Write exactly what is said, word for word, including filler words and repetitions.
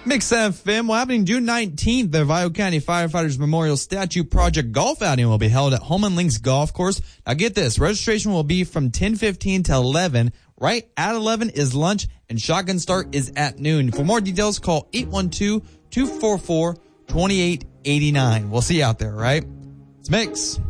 Mix F M, well, happening June nineteenth, the Ohio County Firefighters Memorial Statue Project Golf Outing will be held at Holman Links Golf Course. Now get this, registration will be from ten fifteen to eleven. Right at eleven is lunch, and shotgun start is at noon. For more details, call eight one two, two four four, two eight eight nine. We'll see you out there, right? It's Mix.